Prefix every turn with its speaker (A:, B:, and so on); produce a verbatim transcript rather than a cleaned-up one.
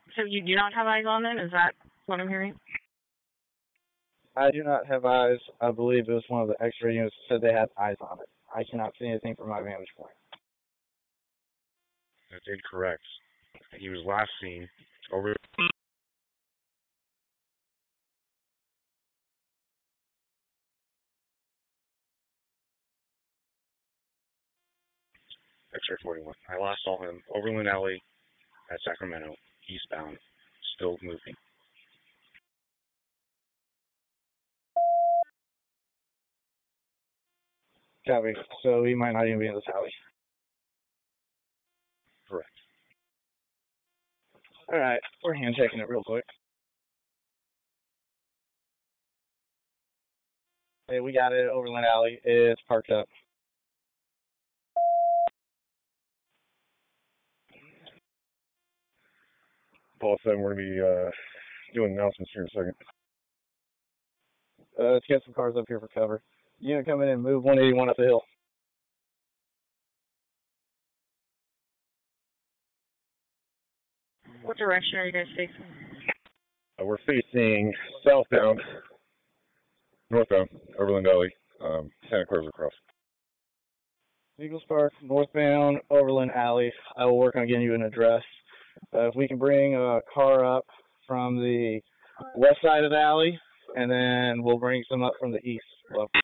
A: So you do not have eyes on them? Is that what I'm hearing?
B: I do not have eyes. I believe it was one of the X-ray units that said they had eyes on it. I cannot see anything from my vantage point.
C: That's incorrect. He was last seen over. X-ray forty-one. I last saw him Overland Alley at Sacramento, eastbound, still moving.
B: Copy. So he might not even be in this alley.
C: Correct.
B: All right, we're hand checking it real quick. Hey, we got it. Overland Alley. It's parked up.
C: Paul said we're going to be uh, doing announcements here in a second.
B: Uh, let's get some cars up here for cover. Unit come in and move one eighty-one up the hill.
A: What direction are you guys facing?
C: Uh, we're facing southbound, northbound, Overland Alley, um, Santa Cruz across.
B: Eagles Park, northbound, Overland Alley. I will work on getting you an address. Uh, if we can bring a car up from the west side of the alley, and then we'll bring some up from the east. Well,